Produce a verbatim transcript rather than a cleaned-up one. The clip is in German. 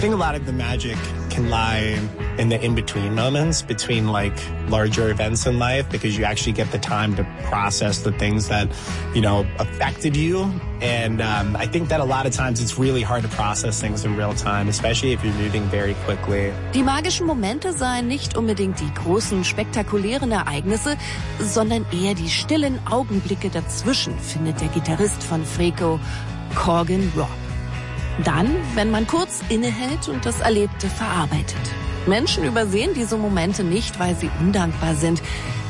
think a lot of the magic can lie in the in-between moments between like larger events in life, because you actually get the time to process the things that, you know, affected you. And um, I think that a lot of times it's really hard to process things in real time, especially if you're moving very quickly. Die magischen Momente seien nicht unbedingt die großen, spektakulären Ereignisse, sondern eher die stillen Augenblicke dazwischen, findet der Gitarrist von Freco, Corgan Robb. Dann, wenn man kurz innehält und das Erlebte verarbeitet. Menschen übersehen diese Momente nicht, weil sie undankbar sind.